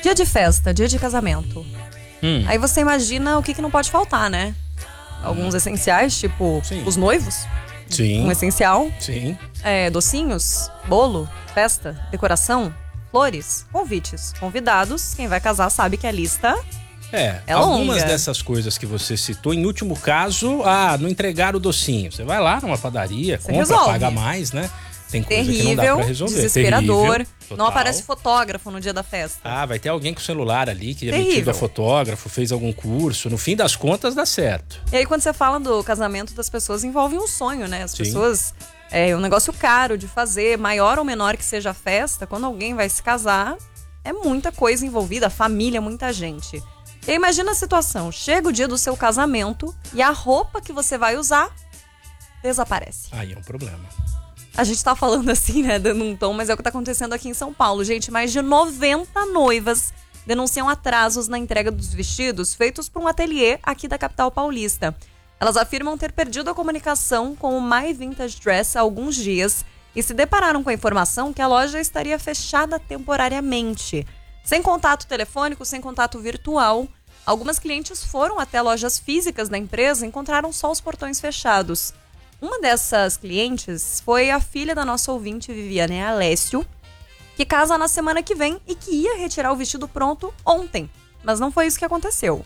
Dia de festa, dia de casamento. Aí você imagina o que não pode faltar, né? Alguns essenciais, tipo os noivos. Sim. Um essencial. Sim. Docinhos, bolo, festa, decoração, flores, convites, convidados. Quem vai casar sabe que a lista é algumas longa. dessas coisas que você citou, em último caso, não entregar o docinho. Você vai lá numa padaria, compra, resolve. Paga mais, né? Tem coisa Terrível, que não dá pra resolver. desesperador. Terrível, não aparece fotógrafo no dia da festa. Vai ter alguém com o celular ali que é Terrível. metido a fotógrafo, fez algum curso. No fim das contas, dá certo. E aí, quando você fala do casamento das pessoas, envolve um sonho, né? As Sim. pessoas... É um negócio caro de fazer, maior ou menor que seja a festa. Quando alguém vai se casar, é muita coisa envolvida, família, muita gente. E aí, imagina a situação. Chega o dia do seu casamento e a roupa que você vai usar desaparece. Aí é um problema. A gente tá falando assim, né, dando um tom, mas é o que tá acontecendo aqui em São Paulo. Gente, mais de 90 noivas denunciam atrasos na entrega dos vestidos feitos por um ateliê aqui da capital paulista. Elas afirmam ter perdido a comunicação com o My Vintage Dress há alguns dias e se depararam com a informação que a loja estaria fechada temporariamente. Sem contato telefônico, sem contato virtual, algumas clientes foram até lojas físicas da empresa e encontraram só os portões fechados. Uma dessas clientes foi a filha da nossa ouvinte, Viviane Alessio, que casa na semana que vem e que ia retirar o vestido pronto ontem. Mas não foi isso que aconteceu.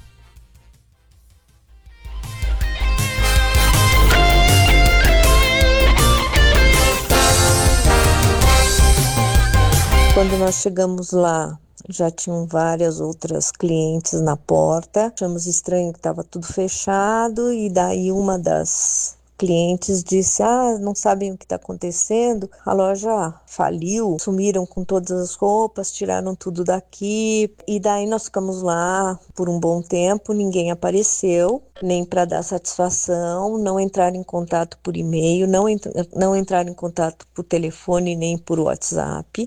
Quando nós chegamos lá, já tinham várias outras clientes na porta. Achamos estranho que estava tudo fechado e daí uma das clientes disse, não sabem o que está acontecendo, a loja faliu, sumiram com todas as roupas, tiraram tudo daqui, e daí nós ficamos lá por um bom tempo, ninguém apareceu, nem para dar satisfação, não entraram em contato por e-mail, não entraram em contato por telefone nem por WhatsApp.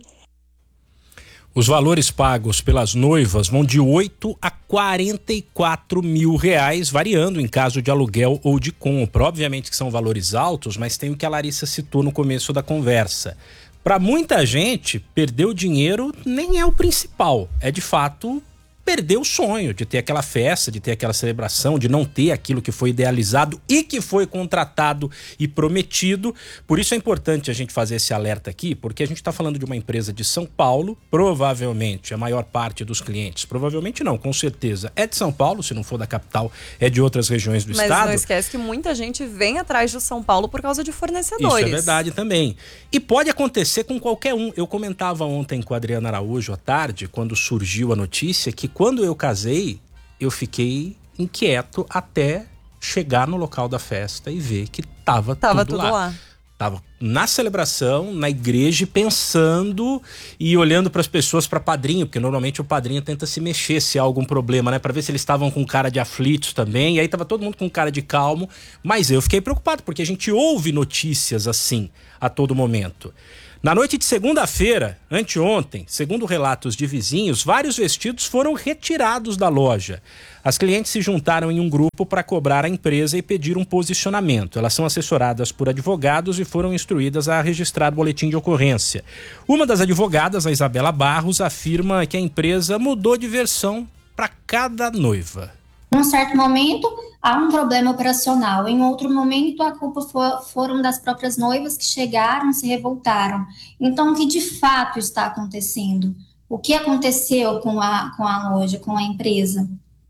Os valores pagos pelas noivas vão de 8 a 44 mil reais, variando em caso de aluguel ou de compra. Obviamente que são valores altos, mas tem o que a Larissa citou no começo da conversa. Para muita gente, perder o dinheiro nem é o principal. É de fato perder o sonho de ter aquela festa, de ter aquela celebração, de não ter aquilo que foi idealizado e que foi contratado e prometido. Por isso é importante a gente fazer esse alerta aqui, porque a gente está falando de uma empresa de São Paulo, provavelmente a maior parte dos clientes, provavelmente não, com certeza, é de São Paulo, se não for da capital, é de outras regiões do estado. Mas não esquece que muita gente vem atrás de São Paulo por causa de fornecedores. Isso é verdade também. E pode acontecer com qualquer um. Eu comentava ontem com a Adriana Araújo à tarde, quando surgiu a notícia, que quando eu casei, eu fiquei inquieto até chegar no local da festa e ver que tava tudo lá. Tava na celebração, na igreja, pensando e olhando para as pessoas, para padrinho, porque normalmente o padrinho tenta se mexer se há algum problema, né? Para ver se eles estavam com cara de aflitos também. E aí tava todo mundo com cara de calmo, mas eu fiquei preocupado, porque a gente ouve notícias assim a todo momento. Na noite de segunda-feira, anteontem, segundo relatos de vizinhos, vários vestidos foram retirados da loja. As clientes se juntaram em um grupo para cobrar a empresa e pedir um posicionamento. Elas são assessoradas por advogados e foram instruídas a registrar boletim de ocorrência. Uma das advogadas, a Isabela Barros, afirma que a empresa mudou de versão para cada noiva. Num certo momento, há um problema operacional. Em outro momento, a culpa foram das próprias noivas que chegaram, se revoltaram. Então, o que de fato está acontecendo? O que aconteceu com a loja, com a empresa?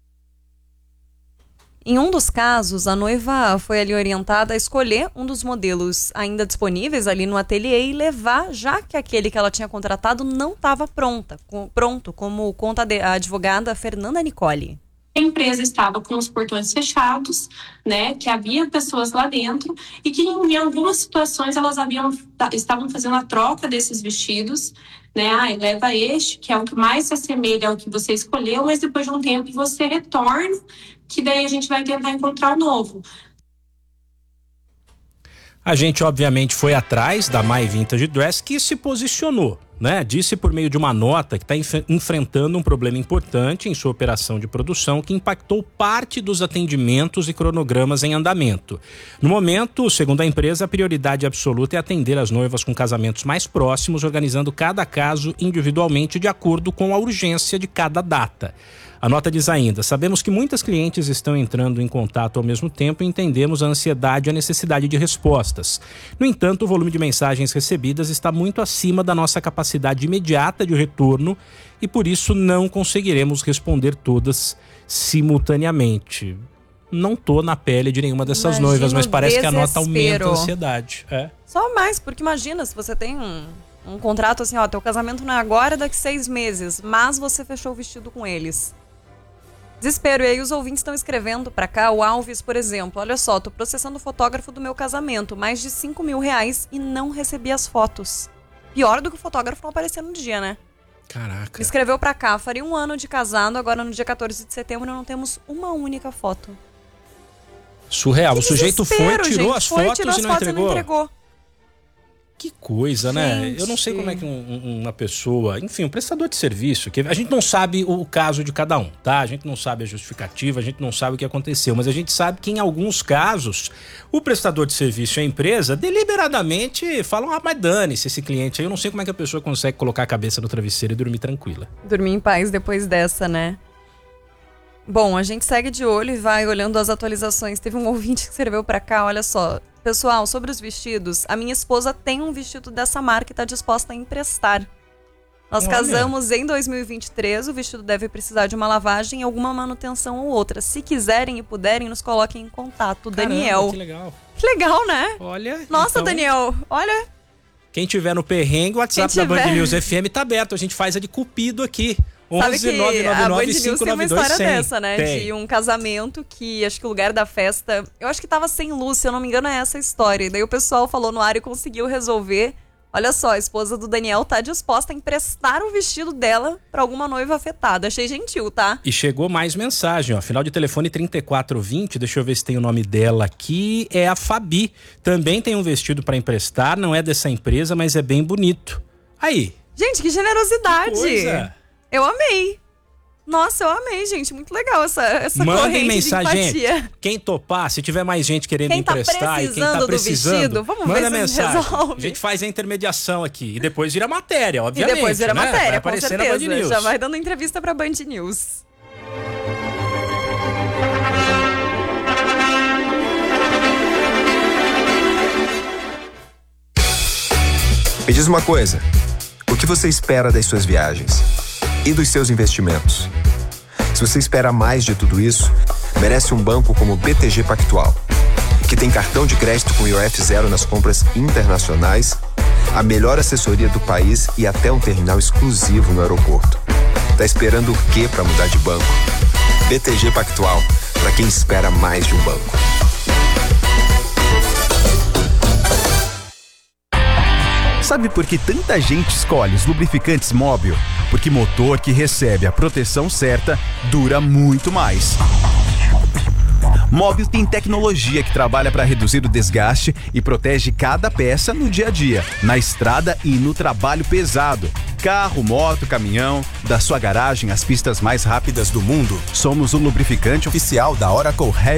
Em um dos casos, a noiva foi ali orientada a escolher um dos modelos ainda disponíveis ali no ateliê e levar, já que aquele que ela tinha contratado não estava pronto, como conta a advogada Fernanda Nicoli. A empresa estava com os portões fechados, né, que havia pessoas lá dentro e que em algumas situações elas estavam fazendo a troca desses vestidos, né, leva este, que é o que mais se assemelha ao que você escolheu, mas depois de um tempo você retorna, que daí a gente vai tentar encontrar o novo. A gente obviamente foi atrás da My Vintage Dress, que se posicionou. né, disse por meio de uma nota que está enfrentando um problema importante em sua operação de produção que impactou parte dos atendimentos e cronogramas em andamento. No momento, segundo a empresa, a prioridade absoluta é atender as noivas com casamentos mais próximos, organizando cada caso individualmente de acordo com a urgência de cada data. A nota diz ainda: sabemos que muitas clientes estão entrando em contato ao mesmo tempo e entendemos a ansiedade e a necessidade de respostas. No entanto, o volume de mensagens recebidas está muito acima da nossa capacidade imediata de retorno e por isso não conseguiremos responder todas simultaneamente. Não tô na pele de nenhuma dessas noivas, mas parece que a nota aumenta a ansiedade. Só mais, porque imagina, se você tem um contrato assim, ó, teu casamento não é agora, daqui 6 meses, mas você fechou o vestido com eles. Desespero. E aí os ouvintes estão escrevendo pra cá. O Alves, por exemplo: olha só, tô processando o fotógrafo do meu casamento, mais de R$5 mil e não recebi as fotos. Pior do que o fotógrafo não aparecer no dia, né? Caraca. Me escreveu pra cá: faria 1 ano de casado, agora no dia 14 de setembro não temos uma única foto. Surreal. Que o sujeito desespero, foi, tirou gente. as fotos e não entregou. Que coisa, né? Gente. Eu não sei como é que uma pessoa, enfim, um prestador de serviço, que a gente não sabe o caso de cada um, tá? A gente não sabe a justificativa, a gente não sabe o que aconteceu, mas a gente sabe que em alguns casos o prestador de serviço e a empresa deliberadamente falam: ah, mas dane-se esse cliente aí. Eu não sei como é que a pessoa consegue colocar a cabeça no travesseiro e dormir tranquila. Dormir em paz depois dessa, né? Bom, a gente segue de olho e vai olhando as atualizações. Teve um ouvinte que escreveu pra cá, olha só: pessoal, sobre os vestidos, a minha esposa tem um vestido dessa marca e tá disposta a emprestar. Nós casamos em 2023, o vestido deve precisar de uma lavagem e alguma manutenção ou outra. Se quiserem e puderem, nos coloquem em contato. Caramba, Daniel. que legal. Que legal, né? Olha. Nossa, então, Daniel, olha. Quem tiver no perrengue, o WhatsApp da Band News FM tá aberto. A gente faz a de Cupido aqui. Sabe que a Band News tem uma história 11999 dessa, né? De um casamento que acho que o lugar da festa, eu acho que tava sem luz, se eu não me engano é essa a história. E daí o pessoal falou no ar e conseguiu resolver. Olha só, a esposa do Daniel tá disposta a emprestar o vestido dela pra alguma noiva afetada. Achei gentil, tá? E chegou mais mensagem, ó. Final de telefone 3420, deixa eu ver se tem o nome dela aqui. É a Fabi. Também tem um vestido pra emprestar, não é dessa empresa, mas é bem bonito. Aí. Gente, que generosidade! Que coisa. Eu amei. Nossa, eu amei, gente. Muito legal essa Mandem corrente mensagem, de empatia. gente. Quem topar, se tiver mais gente querendo Quem tá emprestar e quem tá precisando, do vestido, vamos manda ver se mensagem. resolve. A gente faz a intermediação aqui. E depois vira matéria, obviamente. E depois vira né? matéria, vai com aparecer na Band certeza. News. Já vai dando entrevista pra Band News. Me diz uma coisa, o que você espera das suas viagens? E dos seus investimentos? Se você espera mais de tudo isso, merece um banco como o BTG Pactual, que tem cartão de crédito com IOF zero nas compras internacionais, a melhor assessoria do país e até um terminal exclusivo no aeroporto. Tá esperando o quê para mudar de banco? BTG Pactual, para quem espera mais de um banco. Sabe por que tanta gente escolhe os lubrificantes Móbil? Porque motor que recebe a proteção certa dura muito mais. Móbil tem tecnologia que trabalha para reduzir o desgaste e protege cada peça no dia a dia, na estrada e no trabalho pesado. Carro, moto, caminhão, da sua garagem às pistas mais rápidas do mundo. Somos o lubrificante oficial da Oracle Red